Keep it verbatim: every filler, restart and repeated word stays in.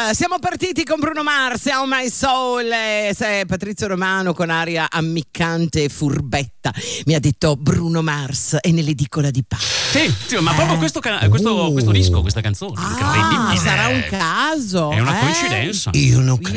siamo partiti con Bruno Mars, Oh My Soul. E se Patrizio Romano con aria ammiccante e furbetta mi ha detto Bruno Mars è nell'edicola di Paolo. Sì, sì, ma proprio questo, ca- questo, Oh. questo disco, questa canzone Ah, incredibile. sarà un caso. È una eh? coincidenza. Io non